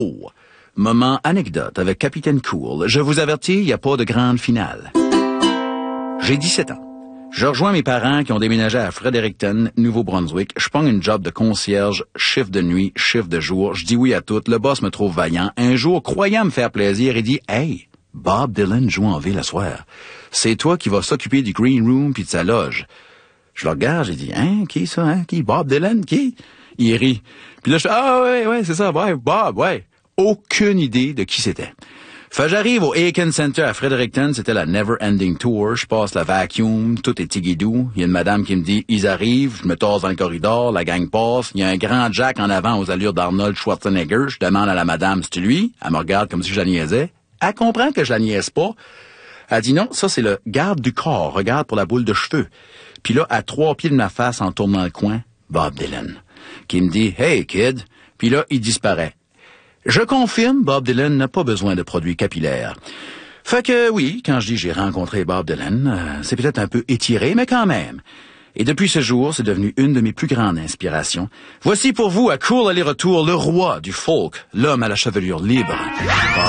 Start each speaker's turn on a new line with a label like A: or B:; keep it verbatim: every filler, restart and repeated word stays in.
A: Oh, moment anecdote avec Capitaine Cool. Je vous avertis, il n'y a pas de grande finale. J'ai dix-sept ans. Je rejoins mes parents qui ont déménagé à Fredericton, Nouveau-Brunswick. Je prends une job de concierge, chiffre de nuit, chiffre de jour. Je dis oui à tout. Le boss me trouve vaillant. Un jour, croyant me faire plaisir, il dit « Hey, Bob Dylan joue en ville à soir. C'est toi qui vas s'occuper du green room puis de sa loge. » Je le regarde, j'ai dit « Hein, qui ça, hein? Qui? Bob Dylan? Qui? » Il rit. Puis là, je fais « Ah ouais, ouais, c'est ça, ouais, Bob, ouais. » Aucune idée de qui c'était. Fait j'arrive au Aiken Center à Fredericton, c'était la Never Ending Tour. Je passe la vacuum, tout est tigidou. Il y a une madame qui me dit « Ils arrivent », je me tasse dans le corridor, la gang passe. Il y a un grand Jack en avant aux allures d'Arnold Schwarzenegger. Je demande à la madame « C'est lui? » Elle me regarde comme si je la niaisais. Elle comprend que je la niaise pas. Elle dit « Non, ça c'est le garde du corps, regarde pour la boule de cheveux. » Puis là, à trois pieds de ma face, en tournant le coin, Bob Dylan, qui me dit « Hey, kid ». Puis là, il disparaît. Je confirme, Bob Dylan n'a pas besoin de produits capillaires. Fait que oui, quand je dis j'ai rencontré Bob Dylan, euh, c'est peut-être un peu étiré, mais quand même. Et depuis ce jour, c'est devenu une de mes plus grandes inspirations. Voici pour vous, à Cool aller-retour, le roi du folk, l'homme à la chevelure libre, Bob